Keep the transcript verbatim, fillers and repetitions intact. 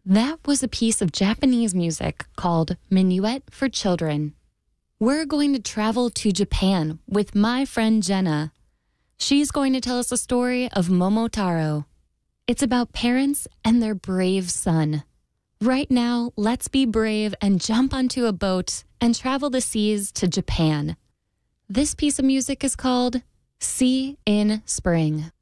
That was a piece of Japanese music called Minuet for Children. We're going to travel to Japan with my friend Jenna. She's going to tell us a story of Momotaro. It's about parents and their brave son. Right now, let's be brave and jump onto a boat and travel the seas to Japan. This piece of music is called Sea in Spring.